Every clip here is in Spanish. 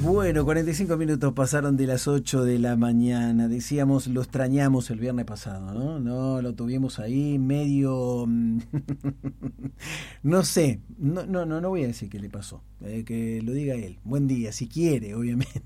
Bueno, 45 minutos pasaron de las 8 de la mañana. Decíamos, lo extrañamos el viernes pasado, ¿no? No, lo tuvimos ahí medio... no sé, no voy a decir qué le pasó. Que lo diga él. Buen día, si quiere, obviamente.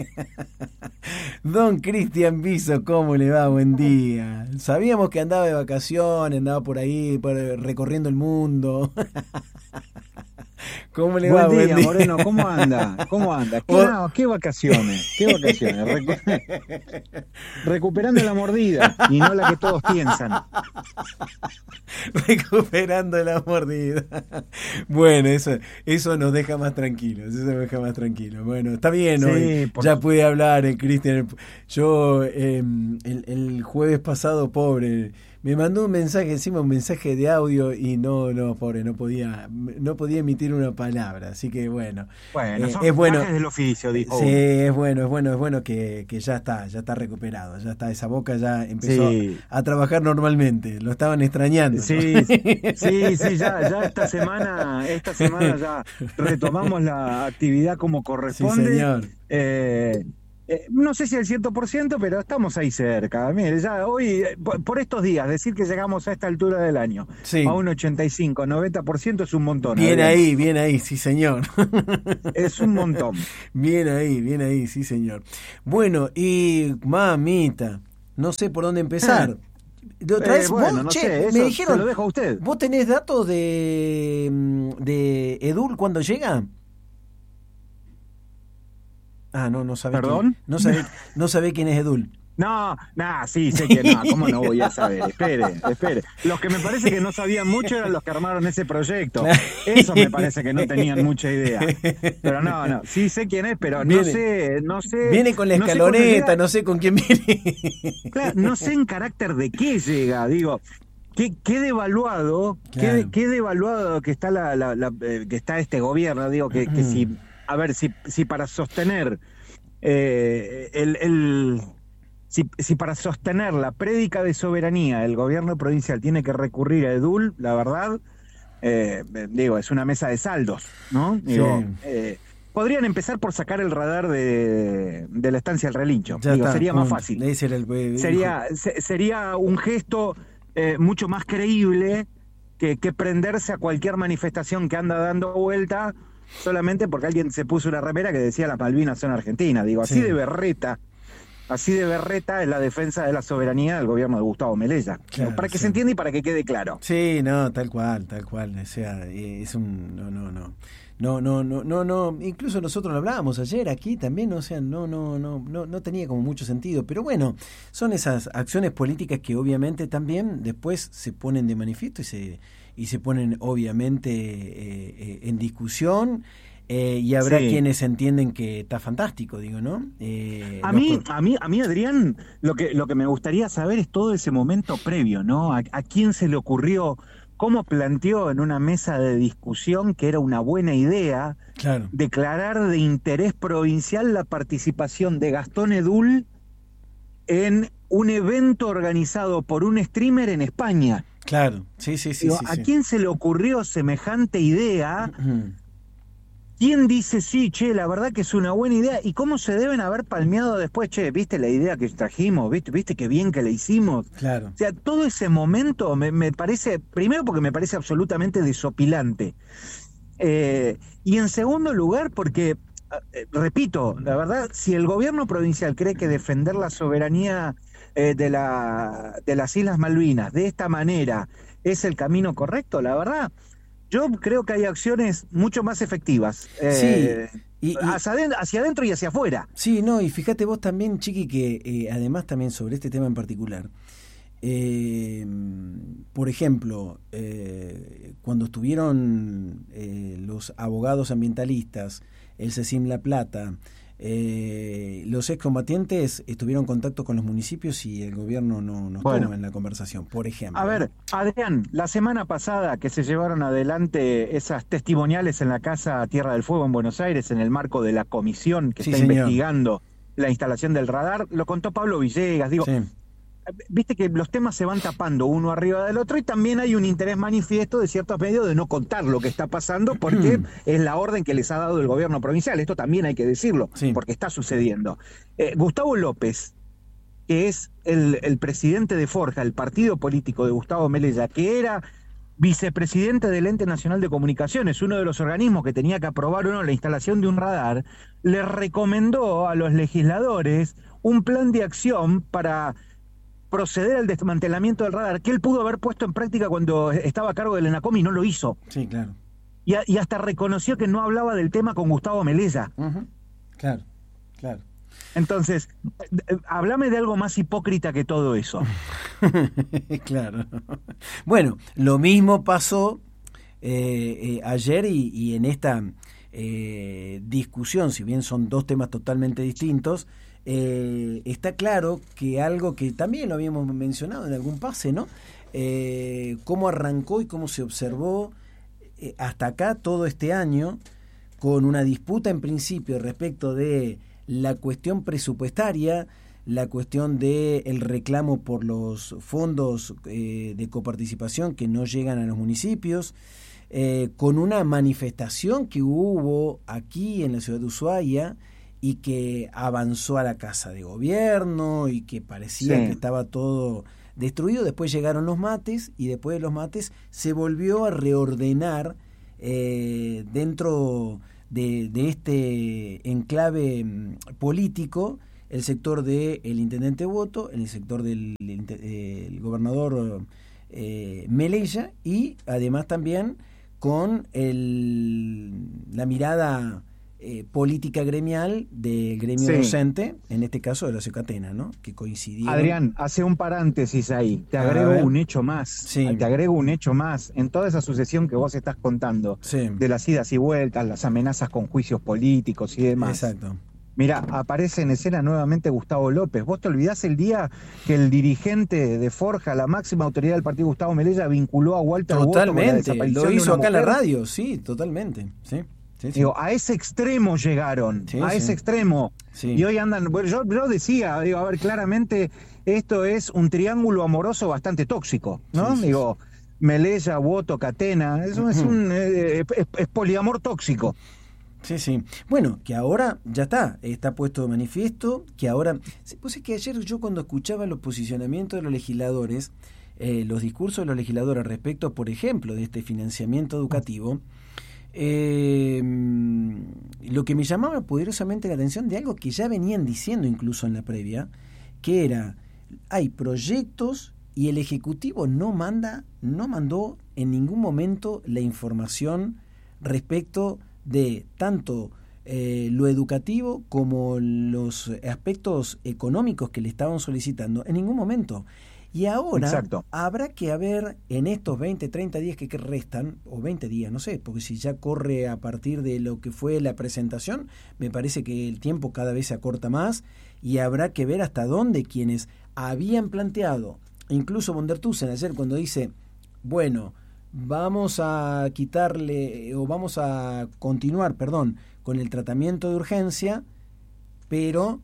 Don Cristian Viso, ¿cómo le va? Buen día. Sabíamos que andaba de vacaciones, andaba por ahí recorriendo el mundo. ¿Cómo le va? Buen día, Moreno, ¿cómo anda? ¿Qué vacaciones? Recuperando la mordida y no la que todos piensan. Recuperando la mordida. Bueno, eso nos deja más tranquilos. Bueno, está bien, sí, hoy ya pude hablar, Cristian. Yo el jueves pasado, pobre, me mandó un mensaje, encima un mensaje de audio y pobre, no podía emitir una palabra, así que bueno. Bueno, son es bueno del oficio, dijo. Sí, es bueno que ya está recuperado, ya está, esa boca ya empezó a trabajar normalmente, lo estaban extrañando. Sí, ya esta semana ya retomamos la actividad como corresponde. Sí, señor. No sé si al 100%, pero estamos ahí cerca. Mire, ya hoy, por estos días, decir que llegamos a esta altura del año a un 85, 90% es un montón. Bien ahí, sí, señor. Es un montón. Bien ahí, sí, señor. Bueno, y mamita, no sé por dónde empezar. Otra vez, bueno, no sé, me dijeron, se lo dejo a usted. ¿Vos tenés datos de Edul cuando llega? Ah, no sabe. ¿Perdón? No sabe quién es Edul. Sí, sé que no, ¿cómo no voy a saber? Espere. Los que me parece que no sabían mucho eran los que armaron ese proyecto. Eso me parece que no tenían mucha idea. Pero no, sí sé quién es, pero no sé. Viene con la escaloneta, no sé con quién viene. Claro, no sé en carácter de qué llega, digo. Qué devaluado, claro. qué devaluado que está que está este gobierno, digo, que si... A ver, si para sostener si para sostener la prédica de soberanía el gobierno provincial tiene que recurrir a Edul, la verdad, es una mesa de saldos, ¿no? Podrían empezar por sacar el radar de la estancia del Relincho. Sería más fácil. Sería un gesto mucho más creíble que prenderse a cualquier manifestación que anda dando vuelta solamente porque alguien se puso una remera que decía las Malvinas son Argentina. Así de berreta es la defensa de la soberanía del gobierno de Gustavo Melella. Claro, para que se entienda y para que quede claro. Sí, tal cual. O sea, es un no. Incluso nosotros lo hablábamos ayer aquí también, o sea, no tenía como mucho sentido. Pero bueno, son esas acciones políticas que obviamente también después se ponen de manifiesto y se ponen obviamente en discusión, y habrá quienes entienden que está fantástico, digo, ¿no? A mí, Adrián, lo que me gustaría saber es todo ese momento previo, ¿no? ¿A quién se le ocurrió, cómo planteó en una mesa de discusión que era una buena idea declarar de interés provincial la participación de Gastón Edul en un evento organizado por un streamer en España? Claro, sí. ¿A quién se le ocurrió semejante idea? ¿Quién dice, la verdad que es una buena idea? ¿Y cómo se deben haber palmeado después? ¿Viste la idea que trajimos? ¿Viste qué bien que la hicimos? Claro. O sea, todo ese momento me parece, primero porque me parece absolutamente desopilante. Y en segundo lugar porque, repito, la verdad, si el gobierno provincial cree que defender la soberanía de las Islas Malvinas de esta manera es el camino correcto, la verdad, yo creo que hay acciones mucho más efectivas, hacia adentro y hacia afuera. Sí, y fíjate vos también, Chiqui, que además también sobre este tema en particular, por ejemplo, cuando estuvieron los abogados ambientalistas, el CECIM La Plata, los excombatientes estuvieron en contacto con los municipios y el gobierno no estuvo en la conversación, por ejemplo. A ver, Adrián, la semana pasada que se llevaron adelante esas testimoniales en la Casa Tierra del Fuego en Buenos Aires, en el marco de la comisión que está investigando la instalación del radar, lo contó Pablo Villegas, viste que los temas se van tapando uno arriba del otro y también hay un interés manifiesto de ciertos medios de no contar lo que está pasando porque es la orden que les ha dado el gobierno provincial. Esto también hay que decirlo, Sí. porque está sucediendo. Gustavo López, que es el presidente de Forja, el partido político de Gustavo Melella, que era vicepresidente del Ente Nacional de Comunicaciones, uno de los organismos que tenía que aprobar la instalación de un radar, le recomendó a los legisladores un plan de acción para proceder al desmantelamiento del radar, que él pudo haber puesto en práctica cuando estaba a cargo del ENACOM y no lo hizo. Sí, claro. Y hasta reconoció que no hablaba del tema con Gustavo Melella. Uh-huh. Claro, claro. Entonces, háblame de algo más hipócrita que todo eso. Claro. Bueno, lo mismo pasó ayer y en esta discusión, si bien son dos temas totalmente distintos, está claro que algo que también lo habíamos mencionado en algún pase, ¿no? Cómo arrancó y cómo se observó hasta acá todo este año, con una disputa en principio respecto de la cuestión presupuestaria, la cuestión del reclamo por los fondos de coparticipación que no llegan a los municipios, con una manifestación que hubo aquí en la ciudad de Ushuaia y que avanzó a la Casa de Gobierno y que parecía que estaba todo destruido. Después llegaron los mates y después de los mates se volvió a reordenar dentro de este enclave político el sector del intendente Boto, el sector del gobernador Melella y además también con la mirada política gremial del gremio docente, en este caso de la Secatena, ¿no? Que coincidieron. Adrián, hace un paréntesis ahí, te agrego un hecho más, te agrego un hecho más, en toda esa sucesión que vos estás contando, de las idas y vueltas, las amenazas con juicios políticos y demás. Exacto. Mira, aparece en escena nuevamente Gustavo López. ¿Vos te olvidás el día que el dirigente de Forja, la máxima autoridad del partido Gustavo Melella, vinculó a Walter Boto con la desaparición lo hizo de una acá en la mujer? radio, sí, totalmente, sí. Sí, sí. Digo, a ese extremo llegaron, ese extremo. Sí. Y hoy andan, bueno, yo decía, digo, a ver, claramente esto es un triángulo amoroso bastante tóxico, ¿no? Digo, Melella, Boto, Catena, eso es poliamor tóxico. Sí, sí. Bueno, que ahora ya está puesto de manifiesto, que ahora... Pues es que ayer yo cuando escuchaba los posicionamientos de los legisladores, los discursos de los legisladores respecto, por ejemplo, de este financiamiento educativo, lo que me llamaba poderosamente la atención de algo que ya venían diciendo incluso en la previa, que era, hay proyectos y el Ejecutivo no mandó en ningún momento la información respecto de tanto lo educativo como los aspectos económicos que le estaban solicitando, en ningún momento. Y ahora habrá que ver en estos 20, 30 días que restan, o 20 días, no sé, porque si ya corre a partir de lo que fue la presentación, me parece que el tiempo cada vez se acorta más y habrá que ver hasta dónde quienes habían planteado, incluso von der Tussen ayer cuando dice, bueno, vamos a quitarle, o vamos a continuar, con el tratamiento de urgencia, pero...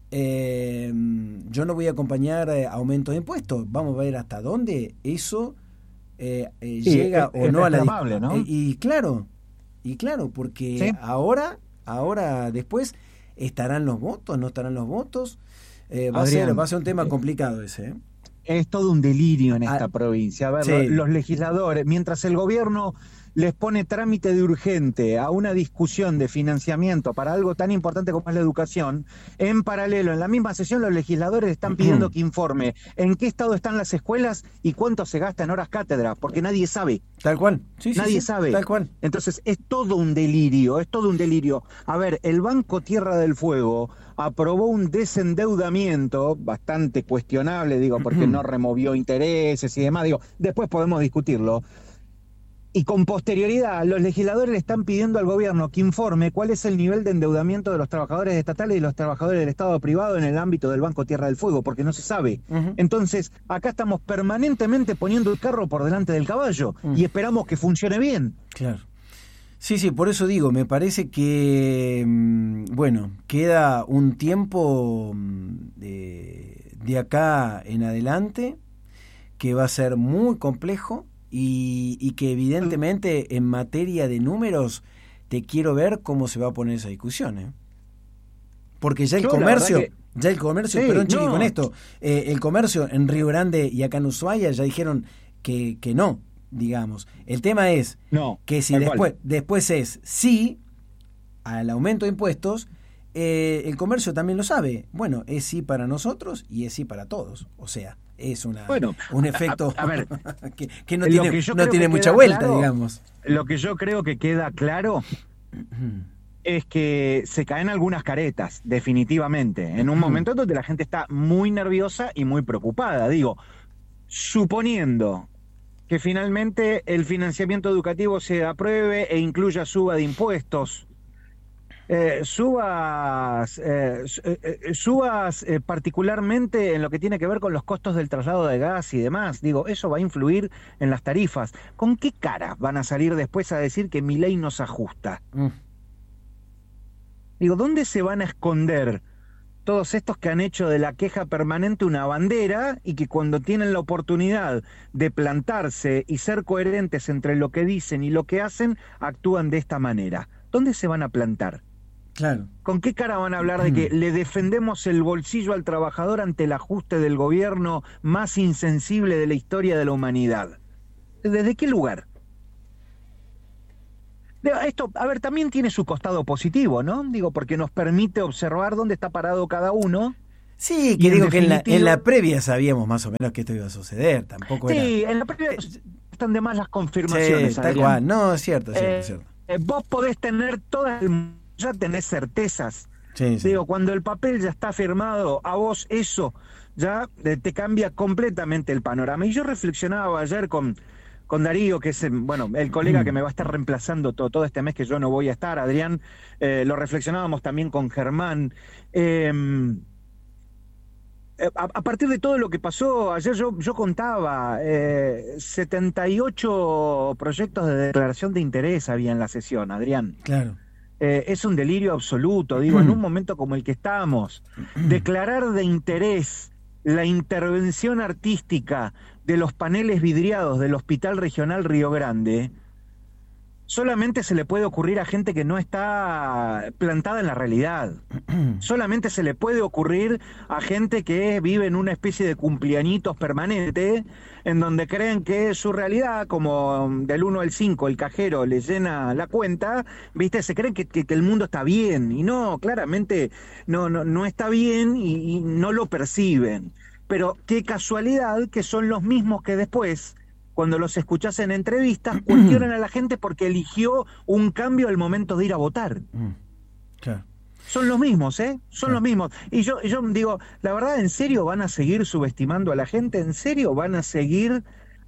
yo no voy a acompañar aumento de impuestos. Vamos a ver hasta dónde eso llega o no a la ¿no? Y claro, porque ahora después estarán los votos, no estarán los votos. Va a ser un tema complicado ese. Es todo un delirio en esta provincia. A ver, los legisladores, mientras el gobierno les pone trámite de urgente a una discusión de financiamiento para algo tan importante como es la educación, en paralelo, en la misma sesión, los legisladores están pidiendo que informe en qué estado están las escuelas y cuánto se gasta en horas cátedra, porque nadie sabe. Tal cual. Nadie sabe. Tal cual. Entonces, es todo un delirio, es todo un delirio. A ver, el Banco Tierra del Fuego aprobó un desendeudamiento bastante cuestionable, porque no removió intereses y demás, después podemos discutirlo. Y con posterioridad, los legisladores le están pidiendo al gobierno que informe cuál es el nivel de endeudamiento de los trabajadores estatales y los trabajadores del Estado privado en el ámbito del Banco Tierra del Fuego, porque no se sabe. Entonces, acá estamos permanentemente poniendo el carro por delante del caballo y esperamos que funcione bien. Claro. Sí, por eso digo, me parece que, queda un tiempo de de acá en adelante, que va a ser muy complejo y que evidentemente en materia de números te quiero ver cómo se va a poner esa discusión, ¿eh? Porque ya el comercio, sí, perdón, Chiqui, con esto, el comercio en Río Grande y acá en Ushuaia ya dijeron que no, digamos. El tema es que si después es sí al aumento de impuestos, el comercio también lo sabe. Bueno, es sí para nosotros y es sí para todos. O sea, es un efecto a ver, que no tiene mucha vuelta, claro, digamos. Lo que yo creo que queda claro es que se caen algunas caretas, definitivamente, en un momento donde la gente está muy nerviosa y muy preocupada. Digo, suponiendo que finalmente el financiamiento educativo se apruebe e incluya suba de impuestos, subas particularmente en lo que tiene que ver con los costos del traslado de gas y demás. Digo, eso va a influir en las tarifas. ¿Con qué cara van a salir después a decir que Milei nos ajusta? Digo, ¿dónde se van a esconder todos estos que han hecho de la queja permanente una bandera y que cuando tienen la oportunidad de plantarse y ser coherentes entre lo que dicen y lo que hacen, actúan de esta manera? ¿Dónde se van a plantar? Claro. ¿Con qué cara van a hablar de que le defendemos el bolsillo al trabajador ante el ajuste del gobierno más insensible de la historia de la humanidad? ¿Desde qué lugar? Esto, a ver, también tiene su costado positivo, ¿no? Digo, porque nos permite observar dónde está parado cada uno. Sí, que digo que en la previa sabíamos más o menos que esto iba a suceder, tampoco era... Sí, en la previa están de más las confirmaciones. Sí, tal cual, no, es cierto, es cierto. Vos podés tener ya tenés certezas. Sí. Digo, cuando el papel ya está firmado, a vos eso ya te cambia completamente el panorama. Y yo reflexionaba ayer con Darío, que es el colega que me va a estar reemplazando todo este mes que yo no voy a estar, Adrián. Lo reflexionábamos también con Germán. A partir de todo lo que pasó, ayer yo contaba, 78 proyectos de declaración de interés había en la sesión, Adrián. Claro. Es un delirio absoluto, digo, en un momento como el que estamos, declarar de interés la intervención artística de los paneles vidriados del Hospital Regional Río Grande, solamente se le puede ocurrir a gente que no está plantada en la realidad. Solamente se le puede ocurrir a gente que vive en una especie de cumpleañitos permanente, en donde creen que su realidad, como del 1 al 5 el cajero le llena la cuenta, ¿viste? Se creen que el mundo está bien, y no, claramente no está bien y no lo perciben. Pero qué casualidad que son los mismos que después, cuando los escuchás en entrevistas, cuestionan a la gente porque eligió un cambio al momento de ir a votar. Claro. Son los mismos, ¿eh? Son los mismos. Y yo digo, la verdad, ¿en serio van a seguir subestimando a la gente? ¿En serio van a seguir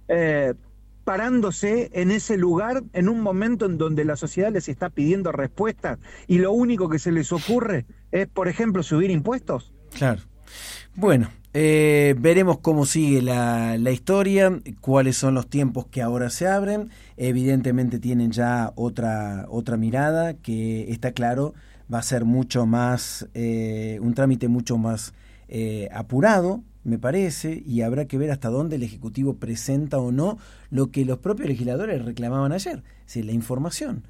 parándose en ese lugar en un momento en donde la sociedad les está pidiendo respuestas y lo único que se les ocurre es, por ejemplo, subir impuestos? Claro. Bueno, veremos cómo sigue la historia, cuáles son los tiempos que ahora se abren. Evidentemente tienen ya otra mirada, que está claro, va a ser mucho más, un trámite mucho más apurado, me parece, y habrá que ver hasta dónde el Ejecutivo presenta o no lo que los propios legisladores reclamaban ayer, es decir, la información.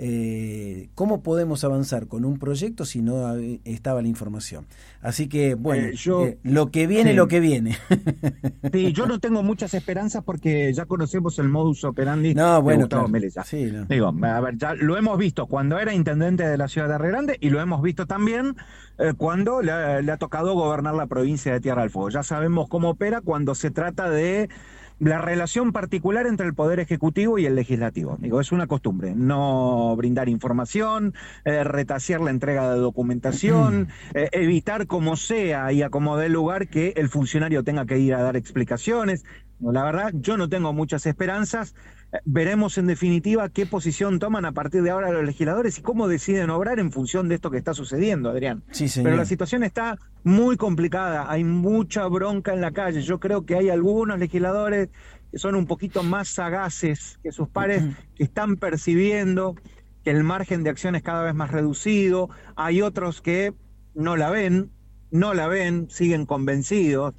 ¿Cómo podemos avanzar con un proyecto si no estaba la información? Así que, bueno, lo que viene, sí. Lo que viene. Sí, yo no tengo muchas esperanzas porque ya conocemos el modus operandi de Gustavo claro. Melella. Sí, no. Digo, a ver, ya lo hemos visto cuando era intendente de la ciudad de Río Grande y lo hemos visto también cuando le ha tocado gobernar la provincia de Tierra del Fuego. Ya sabemos cómo opera cuando se trata de la relación particular entre el Poder Ejecutivo y el Legislativo. Digo, es una costumbre, no brindar información, retasear la entrega de documentación, evitar como sea y a como dé lugar que el funcionario tenga que ir a dar explicaciones. La verdad, yo no tengo muchas esperanzas. Veremos en definitiva qué posición toman a partir de ahora los legisladores y cómo deciden obrar en función de esto que está sucediendo, Adrián. Sí, señor. Pero la situación está muy complicada, hay mucha bronca en la calle. Yo creo que hay algunos legisladores que son un poquito más sagaces que sus pares, que están percibiendo que el margen de acción es cada vez más reducido. Hay otros que no la ven, no la ven, siguen convencidos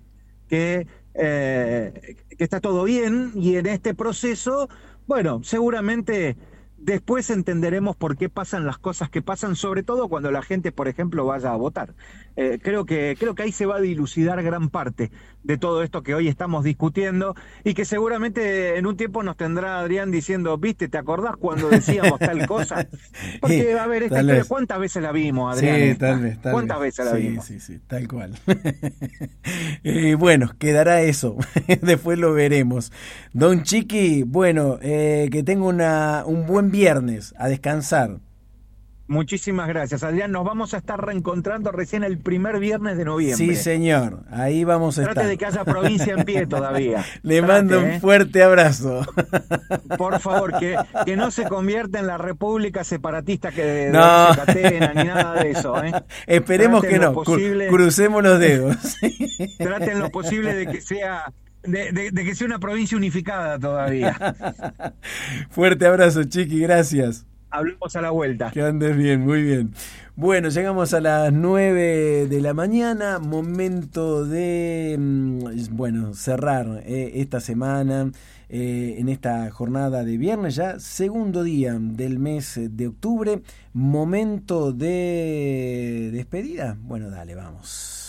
que está todo bien, y en este proceso, bueno, seguramente después entenderemos por qué pasan las cosas que pasan, sobre todo cuando la gente, por ejemplo, vaya a votar. Creo que ahí se va a dilucidar gran parte de todo esto que hoy estamos discutiendo, y que seguramente en un tiempo nos tendrá Adrián diciendo, viste, ¿te acordás cuando decíamos tal cosa? Porque, a ver, esta Tal historia, vez. ¿cuántas veces la vimos, Adrián? Sí, esta? tal vez, tal ¿Cuántas vez. veces la Sí, vimos? sí, sí, tal cual. Bueno, quedará eso. Después lo veremos. Don Chiqui, bueno, que tenga un buen viernes, a descansar. Muchísimas gracias, Adrián. Nos vamos a estar reencontrando recién el primer viernes de Sí, noviembre. señor, ahí vamos a Trate estar. de que haya provincia en pie todavía. Le Trate, mando un fuerte abrazo. Por favor, que no se convierta en la república separatista que de No. donde se catena, ni nada de eso. Esperemos Traten que lo no. posible, Crucemos los dedos. traten lo posible de que sea, de que sea una provincia unificada todavía. Fuerte abrazo, Chiqui, gracias. Hablamos a la vuelta. Que andes bien, muy bien. Bueno, llegamos a las 9 de la mañana, momento de, bueno, cerrar esta semana, en esta jornada de viernes, ya segundo día del mes de octubre, momento de despedida. Bueno, dale, vamos.